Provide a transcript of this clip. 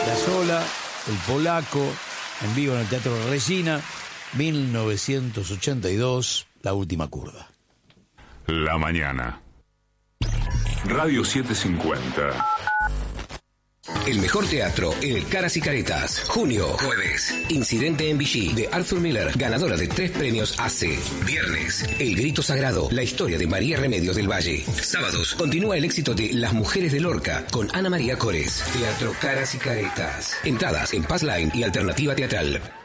Piazzolla, el polaco, en vivo en el Teatro Regina, 1982, La última curva. La mañana. Radio 750. El mejor teatro en el Caras y Caretas. Junio, jueves. Incidente en Vichy, de Arthur Miller, ganadora de 3 premios AC. Viernes, El Grito Sagrado, la historia de María Remedios del Valle. Sábados, continúa el éxito de Las Mujeres de Lorca, con Ana María Cores. Teatro Caras y Caretas. Entradas en Passline y Alternativa Teatral.